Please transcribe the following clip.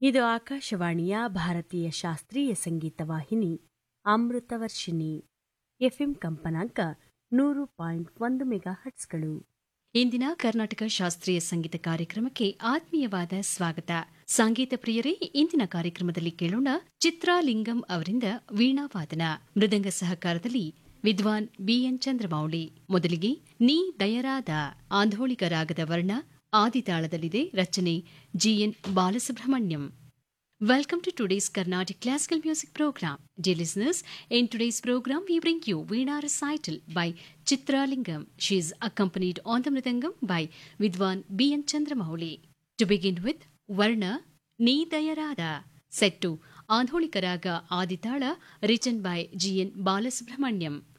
ಇದು ಆಕಾಶವಾಣಿಯ ಭಾರತೀಯ ಶಾಸ್ತ್ರೀಯ ಸಂಗೀತ ವಾಹಿನಿ ಅಮೃತವರ್ಷಿಣಿ ಎಫ್ಎಂ ಕಂಪನಾಂಕ 100.1 ಮೆಗಾಹರ್ಟ್ಸ್ಗಳು. ಇಂದಿನ ಕರ್ನಾಟಕ ಶಾಸ್ತ್ರೀಯ ಸಂಗೀತ ಕಾರ್ಯಕ್ರಮಕ್ಕೆ ಆತ್ಮೀಯವಾದ ಸ್ವಾಗತ. ಸಂಗೀತ ಪ್ರಿಯರೇ, ಇಂದಿನ ಕಾರ್ಯಕ್ರಮದಲ್ಲಿ ಕೇಳೋಣ ಚಿತ್ರಾಲಿಂಗಂ ಅವರಿಂದ ವೀಣಾವಾದನ, ಮೃದಂಗ ಸಹಕಾರದಲ್ಲಿ ವಿದ್ವಾನ್ ಬಿಎನ್ ಚಂದ್ರಮೌಳಿ. ಮೊದಲಿಗೆ ನೀ ದಯರಾದ ಆಂಧೋಳಿಕ ರಾಗದ ವರ್ಣ ಆದಿತಾಳದಲ್ಲಿದೆ. ರಚನೆ GN Balasubrahmanyam. Welcome to today's Carnatic Classical Music Program. Dear listeners, in today's program we bring you Veena recital by Chitralingam. She is accompanied on the Mridangam by Vidwan B.N. Chandramouli. To begin with, Varna Ni Dayarada, set to Andholika Raga Aditala, written by G.N. Balasubramanyam.